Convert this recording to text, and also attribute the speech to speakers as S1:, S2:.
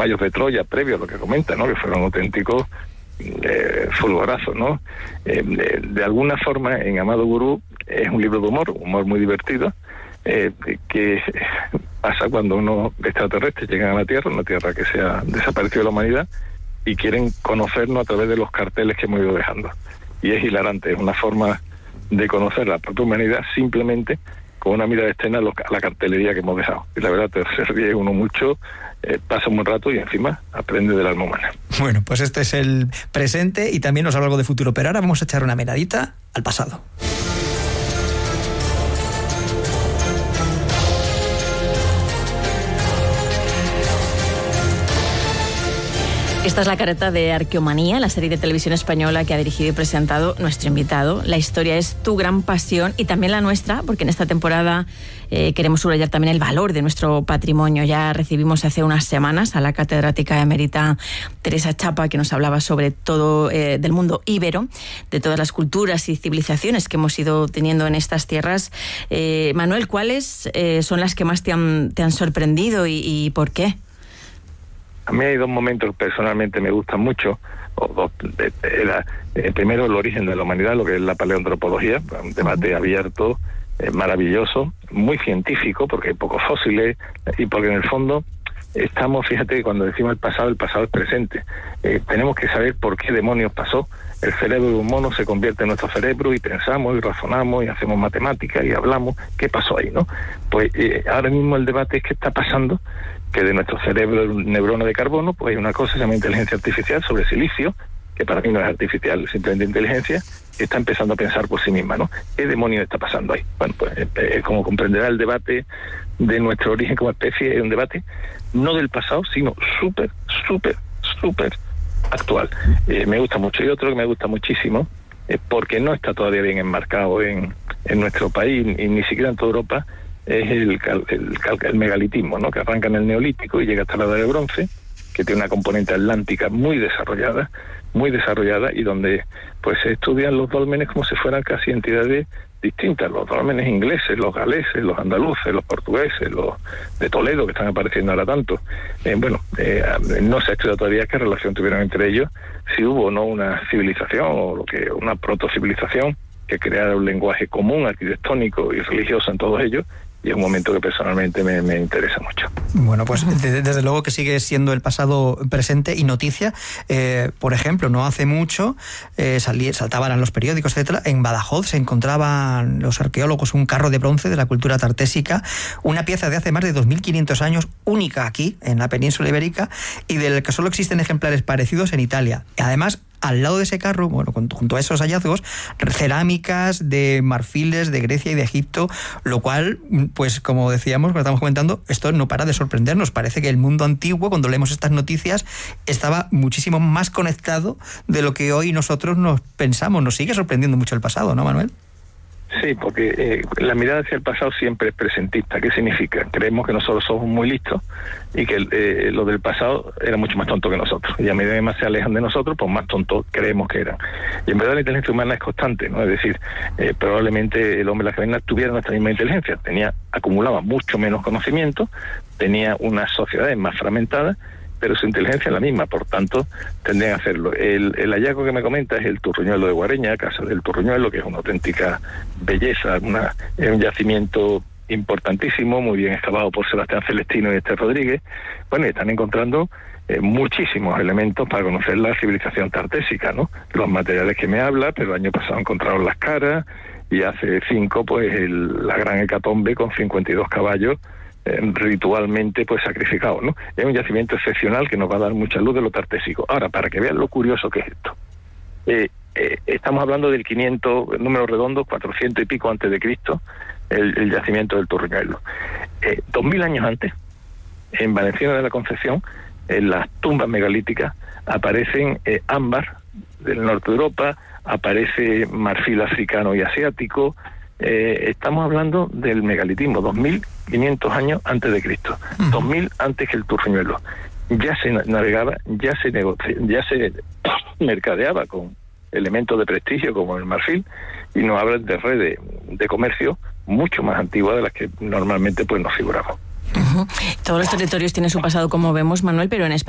S1: caballos de Troya previos, lo que comenta, ¿no? Que fueron auténticos fulgorazos, ¿no? De alguna forma, en Amado Gurú es un libro de humor muy divertido, que pasa cuando unos extraterrestres llegan a la Tierra, una Tierra que se ha desaparecido de la humanidad, y quieren conocernos a través de los carteles que hemos ido dejando. Y es hilarante, es una forma de conocer la propia humanidad simplemente con una mirada externa a la cartelería que hemos dejado. Y la verdad, se ríe uno mucho, pasa un buen rato y encima aprende del alma humana.
S2: Bueno, pues este es el presente y también nos habla algo de futuro, pero ahora vamos a echar una miradita al pasado.
S3: Esta es la careta de Arqueomanía, la serie de televisión española que ha dirigido y presentado nuestro invitado. La historia es tu gran pasión y también la nuestra, porque en esta temporada queremos subrayar también el valor de nuestro patrimonio. Ya recibimos hace unas semanas a la catedrática emérita Teresa Chapa, que nos hablaba sobre todo del mundo íbero, de todas las culturas y civilizaciones que hemos ido teniendo en estas tierras. Manuel, ¿cuáles son las que más te han sorprendido y por qué?
S1: A mí hay dos momentos que personalmente me gustan mucho. Primero, el origen de la humanidad, lo que es la paleoantropología, un debate abierto, maravilloso, muy científico, porque hay pocos fósiles y porque en el fondo estamos, fíjate, cuando decimos el pasado es presente. Tenemos que saber por qué demonios pasó. El cerebro de un mono se convierte en nuestro cerebro y pensamos y razonamos y hacemos matemáticas y hablamos. ¿Qué pasó ahí, no? Pues ahora mismo el debate es qué está pasando, que de nuestro cerebro, neurona de carbono, pues hay una cosa que se llama inteligencia artificial sobre silicio, que para mí no es artificial, simplemente inteligencia, que está empezando a pensar por sí misma, ¿no? ¿Qué demonios está pasando ahí? Bueno, pues como comprenderá, el debate de nuestro origen como especie es un debate no del pasado, sino súper actual. Me gusta mucho. Y otro que me gusta muchísimo, porque no está todavía bien enmarcado en nuestro país, y ni siquiera en toda Europa, es el megalitismo, ¿no? Que arranca en el Neolítico y llega hasta la Edad del Bronce, que tiene una componente atlántica muy desarrollada, y donde pues se estudian los dólmenes como si fueran casi entidades distintas, los dólmenes ingleses, los galeses, los andaluces, los portugueses, los de Toledo, que están apareciendo ahora tanto. No se ha estudiado todavía qué relación tuvieron entre ellos, si hubo o no una civilización, o una protocivilización que creara un lenguaje común, arquitectónico y religioso en todos ellos, y es un momento que personalmente me interesa mucho.
S2: Bueno, pues desde luego que sigue siendo el pasado presente y noticia. Por ejemplo, no hace mucho saltaban en los periódicos, etcétera. En Badajoz se encontraban los arqueólogos un carro de bronce de la cultura tartésica, una pieza de hace más de 2.500 años, única aquí, en la península ibérica, y del que solo existen ejemplares parecidos en Italia. Además, al lado de ese carro, bueno, junto a esos hallazgos, cerámicas de marfiles de Grecia y de Egipto, lo cual, pues como decíamos, cuando estamos comentando, esto no para de sorprendernos. Parece que el mundo antiguo, cuando leemos estas noticias, estaba muchísimo más conectado de lo que hoy nosotros nos pensamos. Nos sigue sorprendiendo mucho el pasado, ¿no, Manuel?
S1: Sí, porque la mirada hacia el pasado siempre es presentista. ¿Qué significa? Creemos que nosotros somos muy listos y que lo del pasado era mucho más tonto que nosotros. Y a medida que más se alejan de nosotros, pues más tontos creemos que eran. Y en verdad la inteligencia humana es constante, ¿no? Es decir, probablemente el hombre de las cavernas tuviera nuestra misma inteligencia. Acumulaba mucho menos conocimiento, tenía unas sociedades más fragmentadas, pero su inteligencia es la misma, por tanto, tendrían que hacerlo. El hallazgo que me comenta es el Turruñuelo de Guareña, Casa del Turruñuelo, que es una auténtica belleza, es un yacimiento importantísimo, muy bien excavado por Sebastián Celestino y Esther Rodríguez. Bueno, y están encontrando muchísimos elementos para conocer la civilización tartésica, ¿no? Los materiales que me habla, pero el año pasado encontraron las caras, y hace 5, pues, la gran hecatombe con 52 caballos, ritualmente pues sacrificados, ¿no? Es un yacimiento excepcional que nos va a dar mucha luz de lo tartésico. Ahora, para que vean lo curioso que es esto, estamos hablando del 500, número redondo, 400 y pico antes de Cristo, el yacimiento del Turruñuelo. 2000 años antes, en Valenciana de la Concepción, en las tumbas megalíticas aparecen ámbar del norte de Europa, aparece marfil africano y asiático. Estamos hablando del megalitismo, 2.500 años antes de Cristo, 2.000 antes que el Turruñuelo. Ya se navegaba, ya se mercadeaba con elementos de prestigio como el marfil, y nos hablan de red de comercio mucho más antigua de las que normalmente pues nos figuramos.
S3: Todos los territorios tienen su pasado, como vemos, Manuel, pero en España